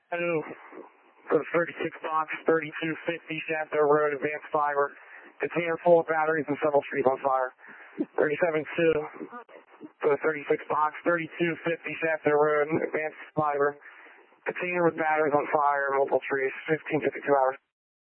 2 for the 36 box, 3250 Shafter Road, Advanced Fiber. Container full of batteries and several trees on fire. 37-2 for the 36 box, 3250 Shafter Road, Advanced Fiber. Container with batteries on fire, multiple trees, 1552 hours.